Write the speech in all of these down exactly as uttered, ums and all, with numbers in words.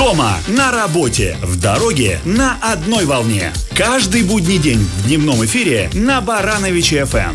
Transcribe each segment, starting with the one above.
Дома, на работе, в дороге, на одной волне. Каждый будний день в дневном эфире на Барановичи эф эм.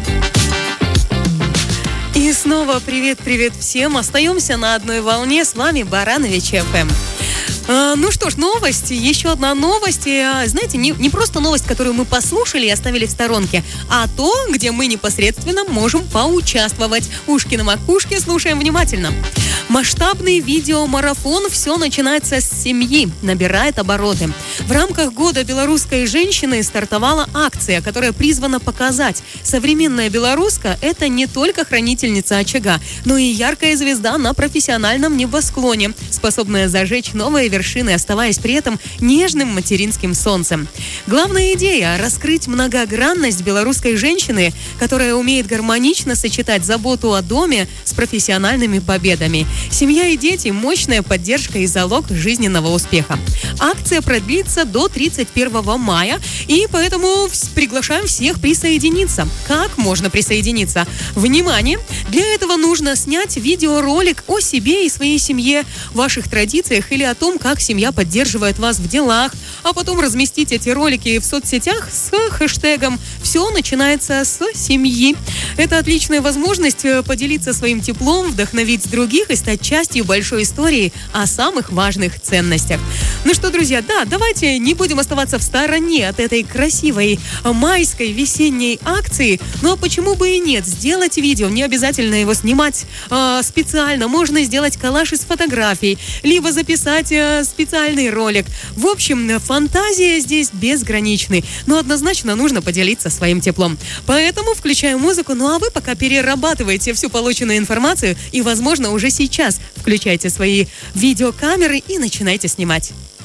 И снова привет-привет всем. Остаемся на одной волне. С вами Барановичи эф эм. А, ну что ж, новость, еще одна новость. А, знаете, не, не просто новость, которую мы послушали и оставили в сторонке, а то, где мы непосредственно можем поучаствовать. Ушки на макушке, слушаем внимательно. Масштабный видеомарафон «Все начинается с семьи» набирает обороты. В рамках Года белорусской женщины стартовала акция, которая призвана показать: современная белоруска – это не только хранительница очага, но и яркая звезда на профессиональном небосклоне, способная зажечь новые вершины, оставаясь при этом нежным материнским солнцем. Главная идея – раскрыть многогранность белорусской женщины, которая умеет гармонично сочетать заботу о доме с профессиональными победами. Семья и дети – мощная поддержка и залог жизненного успеха. Акция продлится до тридцать первого мая, и поэтому приглашаем всех присоединиться. Как можно присоединиться? Внимание! Для этого нужно снять видеоролик о себе и своей семье, ваших традициях или о том, как семья поддерживает вас в делах, а потом разместить эти ролики в соцсетях с хэштегом «Все начинается с семьи». Это отличная возможность поделиться своим теплом, вдохновить других и стать частью большой истории о самых важных ценностях. Ну что, друзья, да, давайте не будем оставаться в стороне от этой красивой майской весенней акции. Ну а почему бы и нет? Сделать видео, не обязательно его снимать э, специально. Можно сделать коллаж из фотографий, либо записать э, специальный ролик. В общем, фантазия здесь безграничны. Но однозначно нужно поделиться своим теплом. Поэтому включаем музыку. Ну а вы пока перерабатываете всю полученную информацию и, возможно, уже сейчас включайте свои видеокамеры и начинайте снимать.